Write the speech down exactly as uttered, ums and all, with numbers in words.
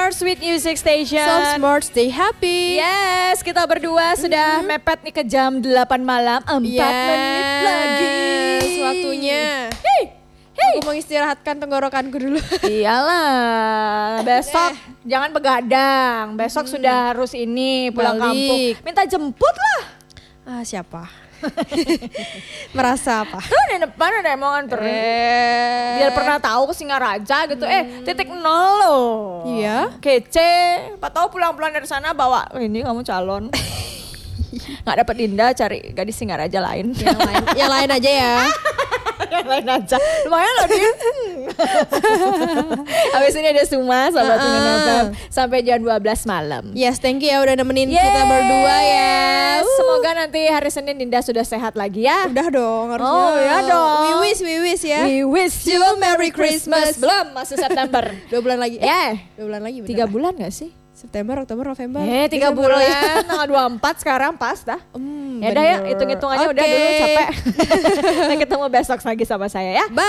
Your Sweet Music Station. So smart, stay happy. Yes, kita berdua mm-hmm. sudah mepet nih ke jam delapan malam. Empat yes, menit lagi. Waktunya. Hey, hey. Aku mau istirahatkan tenggorokanku dulu. Iyalah, besok jangan begadang. Besok hmm. sudah harus ini pulang Balik. kampung. Minta jemput lah. Ah, siapa? Merasa apa? Tuh di depan ada yang mau nganterin. Eh. Biar pernah tahu ke Singaraja gitu. Hmm. Eh, titik nol loh. Iya. Kece. Pak tahu pulang-pulang dari sana bawa ini kamu calon. Nggak dapet Dinda, cari gadis Singaraja lain. Yang lain, yang lain aja ya. Yang lain aja. Lumayan loh Din. Habis ini ada Suma Sobat uh-uh. Pengen sampai jam dua belas malam. Yes, thank you ya udah nemenin Yeay. kita berdua ya. Uh. Semoga nanti hari Senin Dinda sudah sehat lagi ya. Udah dong harusnya. Oh ya dong. We wish, we wish ya. We wish you a Merry Christmas. Belum, masih September. Dua bulan lagi. Eh, yeah. Dua bulan lagi. Tiga ya? Bulan gak sih? September, Oktober, November. Eh, tiga bulan ya. Tanggal dua puluh empat sekarang pas dah. Hmm, ya udah ya, hitung-hitungannya okay. Udah dulu capek. Kita ketemu besok lagi sama saya ya. Bye.